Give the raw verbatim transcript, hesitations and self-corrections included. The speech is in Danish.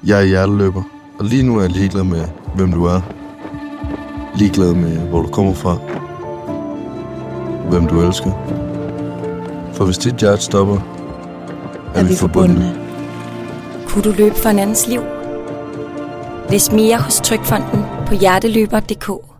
Jeg er hjerteløber, og lige nu er jeg ligeglad med, hvem du er. Ligeglad med, hvor du kommer fra. Hvem du elsker. For hvis dit hjerte stopper, er, er vi forbundne. Kunne du løbe for en andens liv? Læs mere hos Trygfonden på hjerteløber punktum d k.